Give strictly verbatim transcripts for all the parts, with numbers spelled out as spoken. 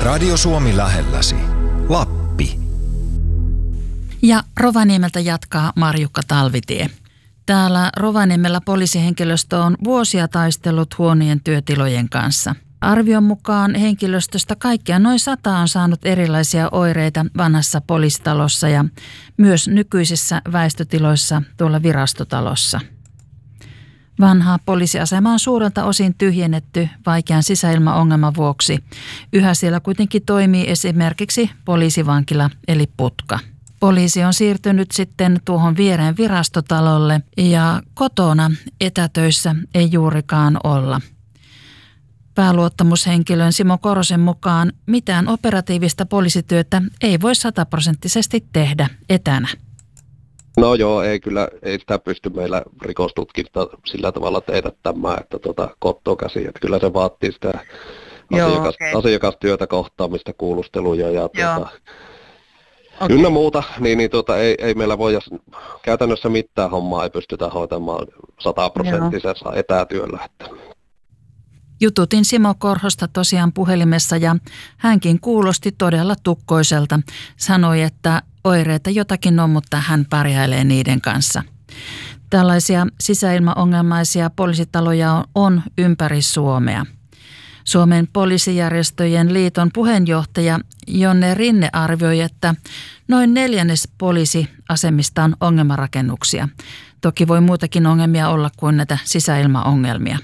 Radio Suomi lähelläsi. Lappi. Ja Rovaniemeltä jatkaa Marjukka Talvitie. Täällä Rovaniemellä poliisihenkilöstö on vuosia taistellut huonojen työtilojen kanssa. Arvion mukaan henkilöstöstä kaikkiaan noin sata on saanut erilaisia oireita vanhassa poliisitalossa ja myös nykyisissä väistötiloissa tuolla virastotalossa. Vanha poliisiasema on suurelta osin tyhjennetty vaikean sisäilmaongelman vuoksi. Yhä siellä kuitenkin toimii esimerkiksi poliisivankila eli putka. Poliisi on siirtynyt sitten tuohon viereen virastotalolle ja kotona etätöissä ei juurikaan olla. Pääluottamushenkilön Simo Korosen mukaan mitään operatiivista poliisityötä ei voi sataprosenttisesti tehdä etänä. No joo, ei kyllä, ei sitä pysty meillä rikostutkinta sillä tavalla teetättämään, että tuota, kotoa käsin, että kyllä se vaatii sitä joo, asiakas, okay. asiakastyötä, kohtaamista, kuulusteluja ja tuota, okay. ynnä muuta, niin, niin tuota, ei, ei meillä voida käytännössä mitään hommaa ei pystytä hoitamaan sataprosenttisessa etätyöllä. Että. Jututin Simo Korhosta tosiaan puhelimessa ja hänkin kuulosti todella tukkoiselta. Sanoi, että oireita jotakin on, mutta hän pärjäilee niiden kanssa. Tällaisia sisäilmaongelmaisia poliisitaloja on, on ympäri Suomea. Suomen poliisijärjestöjen liiton puheenjohtaja Jonne Rinne arvioi, että noin neljännes poliisiasemista on ongelmarakennuksia. Toki voi muutakin ongelmia olla kuin näitä sisäilmaongelmia.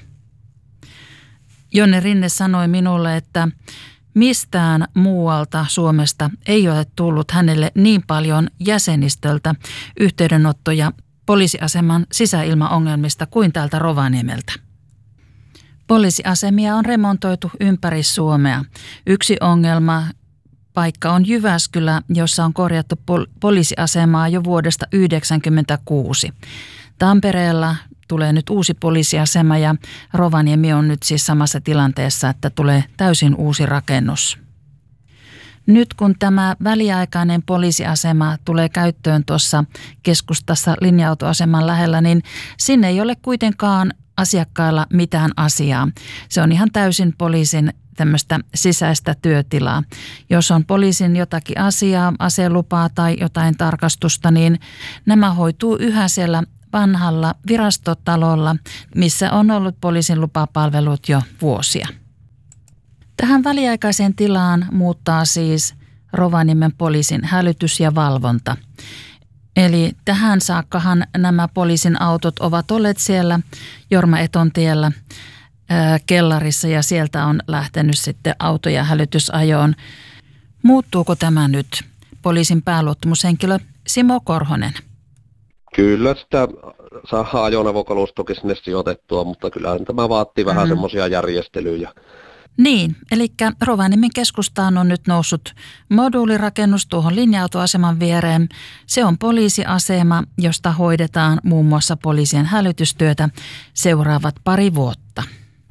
Jonne Rinne sanoi minulle, että mistään muualta Suomesta ei ole tullut hänelle niin paljon jäsenistöltä yhteydenottoja poliisiaseman sisäilmaongelmista kuin täältä Rovaniemeltä. Poliisiasemia on remontoitu ympäri Suomea. Yksi ongelma paikka on Jyväskylä, jossa on korjattu pol- poliisiasemaa jo vuodesta yhdeksänkymmentäkuusi. Tampereella tulee nyt uusi poliisiasema ja Rovaniemi on nyt siis samassa tilanteessa, että tulee täysin uusi rakennus. Nyt kun tämä väliaikainen poliisiasema tulee käyttöön tuossa keskustassa linja-autoaseman lähellä, niin sinne ei ole kuitenkaan asiakkailla mitään asiaa. Se on ihan täysin poliisin tämmöistä sisäistä työtilaa. Jos on poliisin jotakin asiaa, aselupaa tai jotain tarkastusta, niin nämä hoituu yhä siellä vanhalla virastotalolla, missä on ollut poliisin lupapalvelut jo vuosia. Tähän väliaikaiseen tilaan muuttaa siis Rovaniemen poliisin hälytys ja valvonta. Eli tähän saakkahan nämä poliisin autot ovat olleet siellä Jorma Etontiellä ää, kellarissa ja sieltä on lähtenyt sitten autoja hälytysajoon. Muuttuuko tämä nyt? Poliisin pääluottamushenkilö Simo Korhonen. Kyllä sitä saa ajoneuvokalustokin sinne sijoitettua, mutta kyllähän tämä vaatii vähän mm-hmm. semmoisia järjestelyjä. Niin, eli Rovaniemen keskustaan on nyt noussut moduulirakennus tuohon linja-autoaseman viereen. Se on poliisiasema, josta hoidetaan muun muassa poliisien hälytystyötä seuraavat pari vuotta.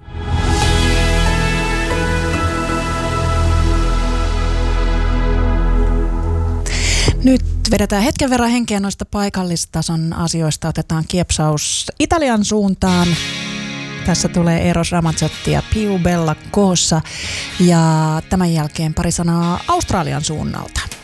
Nyt vedetään hetken verran henkeä noista paikallistason asioista. Otetaan kiepsaus Italian suuntaan. Tässä tulee Eros Ramazzotti ja Piu Bella koossa ja tämän jälkeen pari sanaa Australian suunnalta.